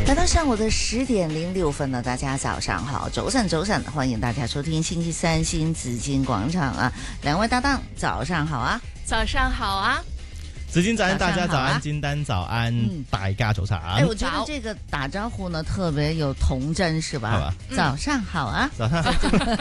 来到上午的10:06呢，大家早上好，早晨，欢迎大家收听星期三新紫金广场啊，两位搭档早上好啊， 早上好啊。 紫金早安，大家早安，金丹早安，大家早上。 哎，我觉得这个打招呼呢特别有童真，是吧？ 好吧， 早上好啊， 早上好。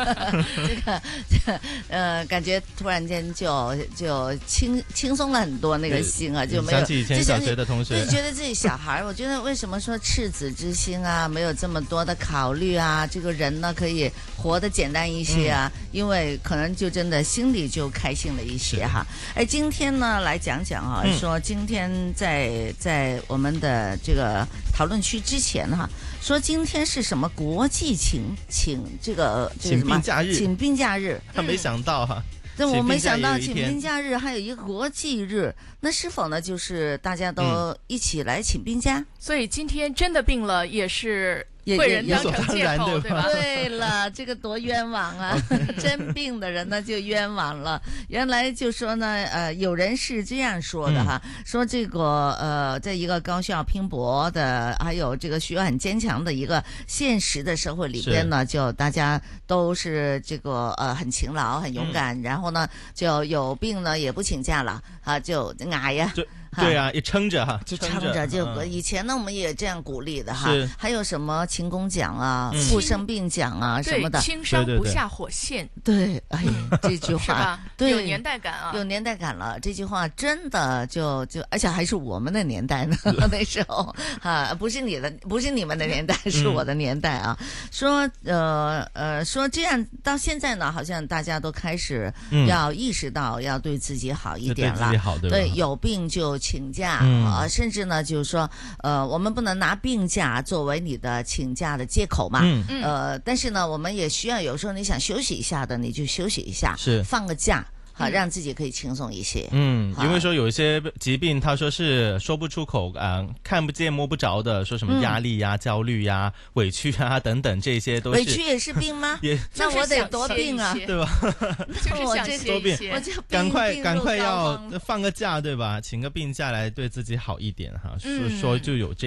感觉突然间就轻松了很多，那个心啊就没有想起以前小学的同学， 就觉得自己小孩。我觉得为什么说赤子之心啊，没有这么多的考虑啊，这个人呢可以活得简单一些啊，因为可能就真的心里就开心了一些哈。哎，今天呢来讲讲啊。说今天在我们的这个讨论区之前哈，说今天是什么国际请病假日， 请病假日， 他没想到哈。 我没想到请病假日还有一个国际日，那是否呢就是大家都一起来请病假？ 所以今天真的病了也是被人当成借口，对吧？ 对了，这个多冤枉啊！真病的人呢就冤枉了。原来就说呢，有人是这样说的哈，说这个在一个高效拼搏的，还有这个需要很坚强的一个现实的社会里边呢，就大家都是这个很勤劳、很勇敢，然后呢就有病呢也不请假了啊，就挨呀。 对啊，也撑着哈， 就撑着。就以前呢，我们也这样鼓励的哈。还有什么勤工奖啊、不生病奖啊什么的， 轻伤不下火线。 对，哎，这句话是吧？ 对， 有年代感啊， 有年代感了。这句话真的就，而且还是我们的年代呢。那时候啊，不是你们的年代，是我的年代啊。说说这样到现在呢，好像大家都开始要意识到要对自己好一点了。 对自己好， 对，有病就请假甚至呢，就是说，我们不能拿病假作为你的请假的借口嘛。但是呢，我们也需要有时候你想休息一下的，你就休息一下，放个假。好，让自己可以轻松一些。 因为说有一些疾病，他说是说不出口看不见摸不着的，说什么压力呀、焦虑呀、委屈啊等等，这些都是。 委屈也是病吗？那我得多病啊， 对吧？ 就是想多病， 我就赶快要放个假，对吧？请个病假来对自己好一点哈。说就有这